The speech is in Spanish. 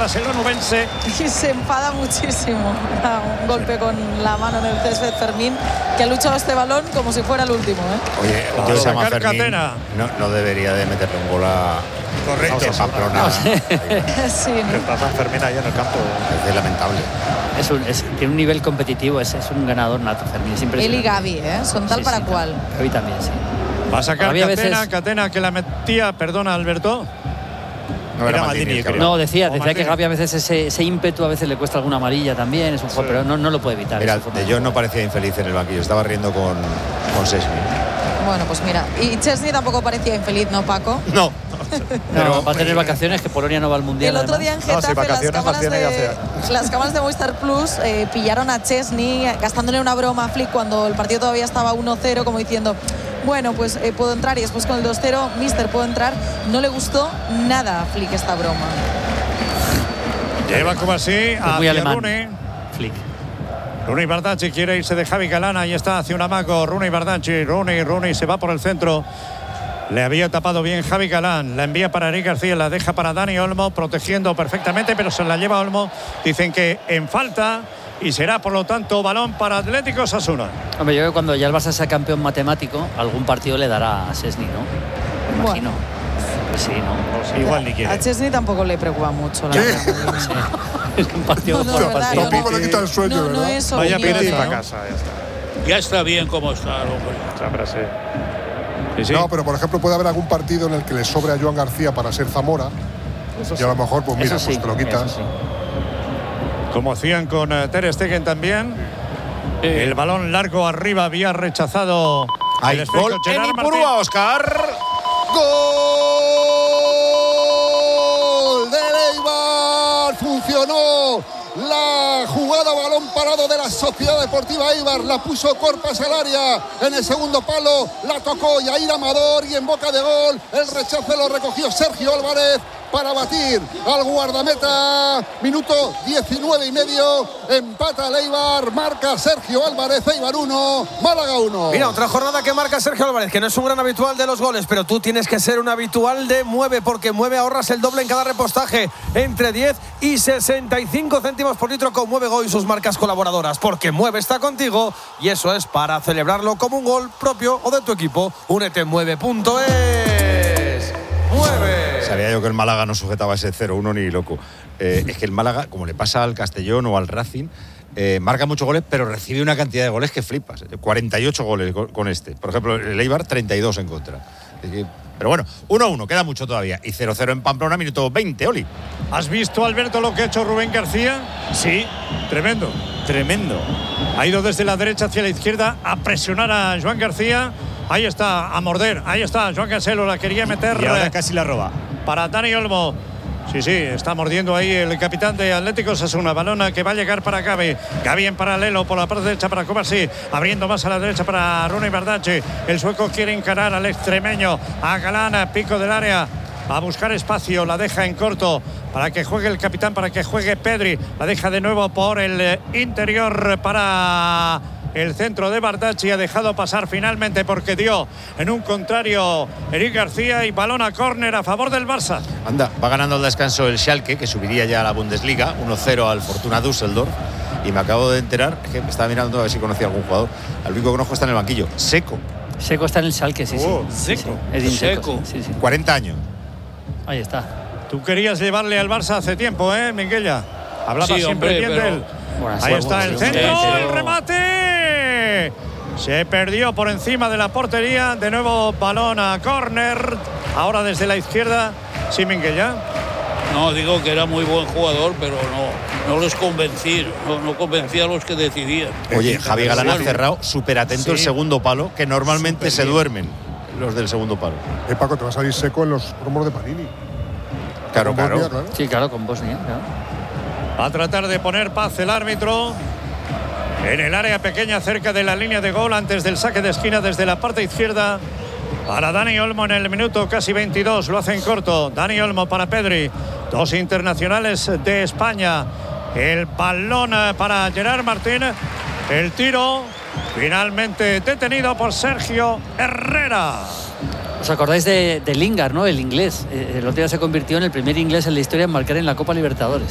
tras el onubense. Y se enfada muchísimo. Da un golpe con la mano en el césped Fermín, que ha luchado este balón como si fuera el último, ¿eh? Oye, Para yo se llama sacar Fermín, Catena. no debería de meterle un gol a Correcto. a Pamplona. Sí, ¿no? Está San Fermín ahí en el campo. Es lamentable. Tiene un nivel competitivo, es un ganador nato, Fermín. Es Él y impresionante. Gavi, ¿eh? Son tal Sí, para sí, cual. Gavi también, sí. Va a sacar Gavi a Catena, veces- Catena que la metía, perdona Alberto. No Era era Maldini, Maldini, creo. No, decía Maldini. que Gavi a veces ese ímpetu a veces le cuesta alguna amarilla también, es un juego, pero no lo puede evitar. Mira, es un De Jong no parecía infeliz en el banquillo, estaba riendo con Szczęsny. Bueno, pues mira. Y Szczęsny tampoco parecía infeliz, ¿no, Paco? No, No, va a tener vacaciones, que Polonia no va al Mundial. El otro día en Getafe, sí, vacaciones las tiene las cámaras de Movistar Plus pillaron a Szczęsny gastándole una broma a Flick cuando el partido todavía estaba 1-0, como diciendo, bueno, pues puedo entrar, y después con el 2-0, mister, puedo entrar. No le gustó nada a Flick esta broma. Lleva como así Es muy hacia alemán. Rooney. Flick. Rooney Bardacci quiere irse de Javi Galán. Ahí está, hacia un amago. Rooney Bardacci. Rooney se va por el centro. Le había tapado bien Javi Galán. La envía para Eric García. La deja para Dani Olmo, protegiendo perfectamente, pero se la lleva Olmo. Dicen que en falta. Y será, por lo tanto, balón para Atlético Osasuna. Hombre, yo creo que cuando ya el Barça sea campeón matemático, algún partido le dará a Szczęsny, ¿no? Me imagino. Pues sí, ¿no? Igual ni A quiere. Szczęsny tampoco le preocupa mucho, la verdad. Es un partido No, por de verdad, partido. no. Tampoco le quita el sueño, No, no ¿verdad? es Vaya opinión, Piti ¿eh? Para casa, ya está. Ya está bien como está, hombre. Hombre, sí. Sí, sí. No, pero por ejemplo puede haber algún partido en el que le sobre a Joan García para ser Zamora. Y a lo mejor, pues mira, Eso pues sí, te lo quitas. eso sí. Como hacían con Ter Stegen también. El balón largo arriba había rechazado. hay el esférico gol en Gerard Martín. Ipurúa, Óscar. ¡Gol de Eibar! Funcionó la jugada, balón parado de la Sociedad Deportiva Eibar, la puso Corpas al área, en el segundo palo la tocó Yair Amador y en boca de gol el rechace lo recogió Sergio Álvarez para batir al guardameta. Minuto 19 y medio, empata el Eibar, marca Sergio Álvarez. Eibar 1, Málaga 1. Mira, otra jornada que marca Sergio Álvarez, que no es un gran habitual de los goles, pero tú tienes que ser un habitual de Mueve, porque Mueve ahorras el doble en cada repostaje, entre 10 y 65 céntimos por litro con Mueve Go y sus marcas colaboradoras, porque Mueve está contigo y eso es para celebrarlo como un gol propio o de tu equipo. Únete en mueve.es. Mueve. Sabía yo que el Málaga no sujetaba ese 0-1 ni loco. Es que el Málaga, como le pasa al Castellón o al Racing, marca muchos goles, pero recibe una cantidad de goles que flipas. 48 goles con este. Por ejemplo, el Eibar, 32 en contra. Pero bueno, 1-1, queda mucho todavía. Y 0-0 en Pamplona, minuto 20, Oli. ¿Has visto, Alberto, lo que ha hecho Rubén García? Sí, Tremendo. tremendo. Ha ido desde la derecha hacia la izquierda a presionar a Joan García. Ahí está, a morder. Ahí está, Joan Cancelo la quería meter. Y ahora casi la roba. Para Dani Olmo. Sí, está mordiendo ahí el capitán de Atlético Osasuna. Balona que va a llegar para Gavi. Gavi en paralelo por la parte derecha para Kovacic. Abriendo más a la derecha para Rooney Bardacci. El sueco quiere encarar al extremeño. A Galán, pico del área. A buscar espacio, la deja en corto para que juegue el capitán, para que juegue Pedri. La deja de nuevo por el interior para el centro de Bardacci. Ha dejado pasar finalmente porque dio en un contrario Eric García y balón a córner a favor del Barça. Anda, va ganando el descanso el Schalke, que subiría ya a la Bundesliga, 1-0 al Fortuna Düsseldorf. Y me acabo de enterar, es que me estaba mirando a ver si conocía algún jugador. Al único que conozco está en el banquillo, Seco, Seco está en el Schalke, sí, sí. Seco. Edin Seco. sí. 40 años. Ahí está. Tú querías llevarle al Barça hace tiempo, Minguella. Hablaba Sí, siempre hombre, bien de pero- él. Bueno, Ahí sí, está bueno, el sí, centro, pero- el remate. Se perdió por encima de la portería. De nuevo balón a córner. Ahora desde la izquierda, sí, Minguella. No, digo que era muy buen jugador, pero no les convencí. No convencí a los que decidían. Oye, Javi Galán ha Bueno, cerrado súper atento el segundo palo, que normalmente se duermen los del segundo palo. Paco, te va a salir Seco en los promos de Panini. Claro, Con Bosnia, claro. Sí, claro, con Bosnia, claro. Va a tratar de poner paz el árbitro en el área pequeña cerca de la línea de gol antes del saque de esquina desde la parte izquierda para Dani Olmo en el minuto casi 22. Lo hace en corto. Dani Olmo para Pedri. Dos internacionales de España. El balón para Gerard Martín. El tiro finalmente detenido por Sergio Herrera. ¿Os acordáis de Lingard, ¿no? El inglés. El otro día se convirtió en el primer inglés en la historia en marcar en la Copa Libertadores.